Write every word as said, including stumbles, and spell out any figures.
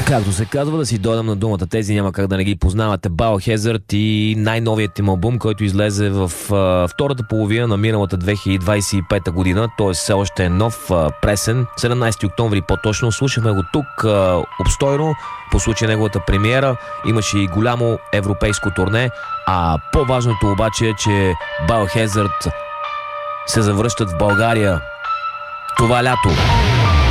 Както се казва, да си дойдам на думата. Тези няма как да не ги познавате. Biohazard и най-новият им албум, който излезе в а, втората половина на миналата две хиляди двадесет и пета година. Той все още е нов, а, пресен. седемнадесети октомври по-точно. Слушахме го тук а, обстойно. По случай неговата премиера имаше и голямо европейско турне. А по-важното обаче е, че Biohazard се завръщат в България това лято.